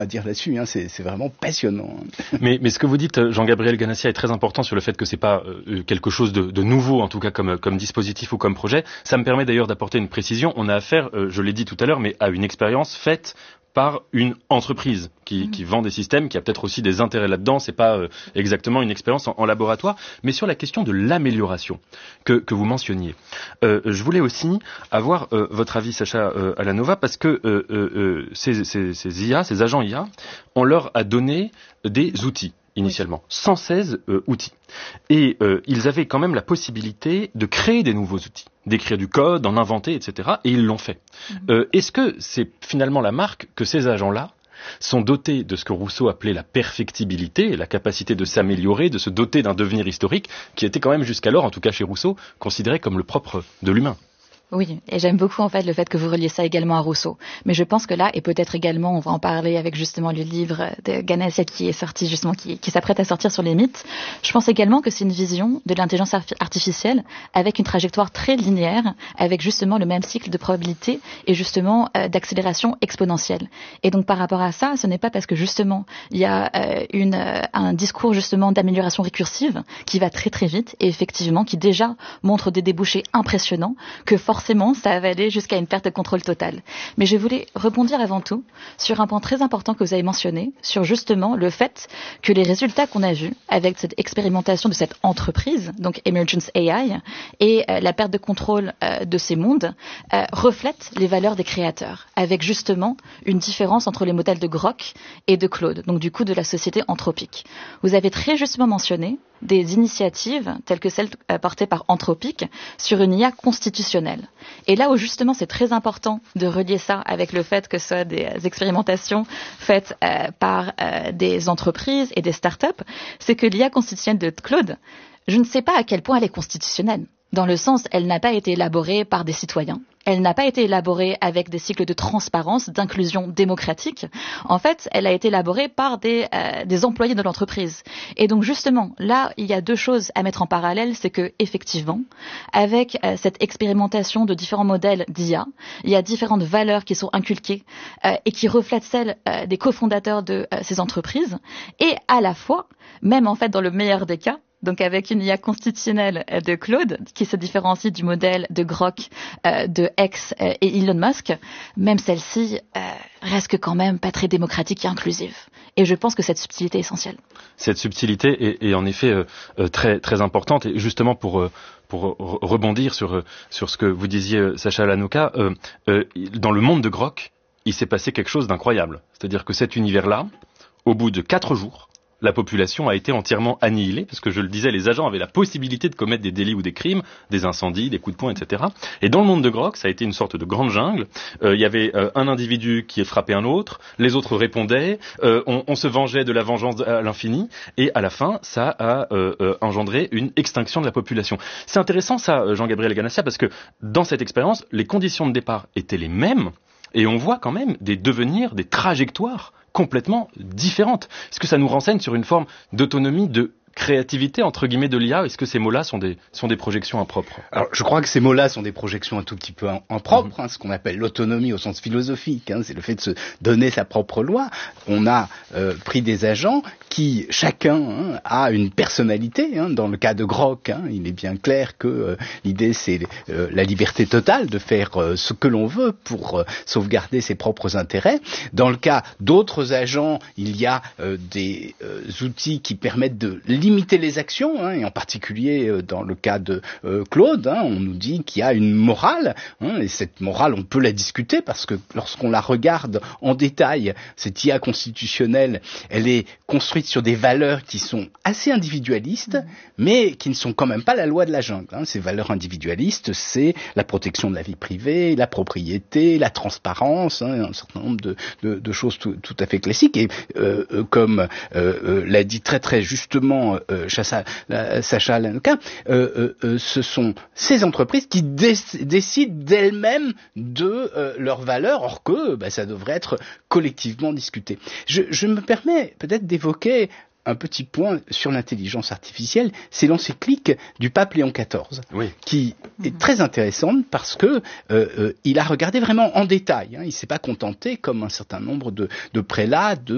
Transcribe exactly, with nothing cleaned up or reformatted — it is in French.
à dire là-dessus, hein, c'est, c'est vraiment passionnant. Mais, mais ce que vous dites, Jean-Gabriel Ganassia, est très important sur le fait que c'est pas euh, quelque chose de, de nouveau, en tout cas comme, comme dispositif ou comme projet. Ça me permet d'ailleurs d'apporter une précision. On a affaire, euh, je l'ai dit tout à l'heure, mais à une expérience faite par une entreprise qui, mmh. qui vend des systèmes, qui a peut-être aussi des intérêts là-dedans. C'est pas euh, exactement une expérience en, en laboratoire, mais sur la question de l'amélioration que, que vous mentionniez. Euh, je voulais aussi avoir euh, votre avis, Sacha euh, Alanova, parce que euh, euh, ces, ces, ces I A, ces agents I A, on leur a donné des outils initialement, oui. cent seize euh, outils. Et euh, ils avaient quand même la possibilité de créer des nouveaux outils, d'écrire du code, d'en inventer, et cetera. Et ils l'ont fait. Mmh. Euh, est-ce que c'est finalement la marque que ces agents-là sont dotés de ce que Rousseau appelait la perfectibilité, la capacité de s'améliorer, de se doter d'un devenir historique, qui était quand même jusqu'alors, en tout cas chez Rousseau, considéré comme le propre de l'humain? Oui, et j'aime beaucoup en fait le fait que vous reliez ça également à Rousseau. Mais je pense que là, et peut-être également, on va en parler avec justement le livre de Ganassia qui est sorti justement, qui, qui s'apprête à sortir sur les mythes. Je pense également que c'est une vision de l'intelligence artificielle avec une trajectoire très linéaire, avec justement le même cycle de probabilité et justement euh, d'accélération exponentielle. Et donc par rapport à ça, ce n'est pas parce que justement il y a euh, une, euh, un discours justement d'amélioration récursive qui va très très vite et effectivement qui déjà montre des débouchés impressionnants que forcément Forcément, ça va aller jusqu'à une perte de contrôle totale. Mais je voulais rebondir avant tout sur un point très important que vous avez mentionné, sur justement le fait que les résultats qu'on a vus avec cette expérimentation de cette entreprise, donc Emergence A I, et euh, la perte de contrôle euh, de ces mondes, euh, reflètent les valeurs des créateurs, avec justement une différence entre les modèles de Grok et de Claude, donc du coup de la société anthropique. Vous avez très justement mentionné des initiatives telles que celles portées par Anthropic sur une I A constitutionnelle. Et là où justement c'est très important de relier ça avec le fait que ce soit des expérimentations faites euh, par euh, des entreprises et des startups, c'est que l'I A constitutionnelle de Claude, je ne sais pas à quel point elle est constitutionnelle. Dans le sens, elle n'a pas été élaborée par des citoyens. Elle n'a pas été élaborée avec des cycles de transparence, d'inclusion démocratique. En fait, elle a été élaborée par des, euh, des employés de l'entreprise. Et donc, justement, là, il y a deux choses à mettre en parallèle. C'est que, effectivement, avec euh, cette expérimentation de différents modèles d'I A, il y a différentes valeurs qui sont inculquées euh, et qui reflètent celles euh, des cofondateurs de euh, ces entreprises. Et à la fois, même en fait, dans le meilleur des cas, donc avec une I A constitutionnelle de Claude, qui se différencie du modèle de Grok, euh, de X euh, et Elon Musk, même celle-ci euh, reste quand même pas très démocratique et inclusive. Et je pense que cette subtilité est essentielle. Cette subtilité est, est en effet euh, très, très importante. Et justement, pour, euh, pour rebondir sur, euh, sur ce que vous disiez, Sacha Alanova, euh, euh, dans le monde de Grok, il s'est passé quelque chose d'incroyable. C'est-à-dire que cet univers-là, au bout de quatre jours, la population a été entièrement annihilée, parce que je le disais, les agents avaient la possibilité de commettre des délits ou des crimes, des incendies, des coups de poing, et cetera. Et dans le monde de Grok, ça a été une sorte de grande jungle. Euh, il y avait euh, un individu qui frappait un autre, les autres répondaient, euh, on, on se vengeait de la vengeance à l'infini, et à la fin, ça a euh, euh, engendré une extinction de la population. C'est intéressant ça, Jean-Gabriel Ganassia, parce que dans cette expérience, les conditions de départ étaient les mêmes, et on voit quand même des devenirs, des trajectoires complètement différentes. Est-ce que ça nous renseigne sur une forme d'autonomie, de créativité, entre guillemets, de l'I A? Est-ce que ces mots-là sont des, sont des projections impropres? Alors, je crois que ces mots-là sont des projections un tout petit peu impropres, mmh. hein, ce qu'on appelle l'autonomie au sens philosophique, hein, c'est le fait de se donner sa propre loi. On a euh, pris des agents qui, chacun, hein, a une personnalité. Hein. Dans le cas de Grok, hein, il est bien clair que euh, l'idée, c'est euh, la liberté totale de faire euh, ce que l'on veut pour euh, sauvegarder ses propres intérêts. Dans le cas d'autres agents, il y a euh, des euh, outils qui permettent de limiter les actions, hein, et en particulier euh, dans le cas de euh, Claude, hein, on nous dit qu'il y a une morale, hein, et cette morale, on peut la discuter parce que lorsqu'on la regarde en détail, cette I A constitutionnelle, elle est construite sur des valeurs qui sont assez individualistes, mmh. mais qui ne sont quand même pas la loi de la jungle. Hein. Ces valeurs individualistes, c'est la protection de la vie privée, la propriété, la transparence, hein, un certain nombre de, de, de choses tout, tout à fait classiques. Et euh, euh, comme euh, euh, l'a dit très très justement Euh, Sacha, euh, Sacha Alanova, euh, euh, ce sont ces entreprises qui dé- décident d'elles-mêmes de euh, leurs valeurs, or que bah, ça devrait être collectivement discuté. Je, je me permets peut-être d'évoquer un petit point sur l'intelligence artificielle, c'est l'encyclique du pape Léon quatorze, oui. qui est très intéressante parce que euh, euh, il a regardé vraiment en détail. Hein, il s'est pas contenté, comme un certain nombre de, de prélats, de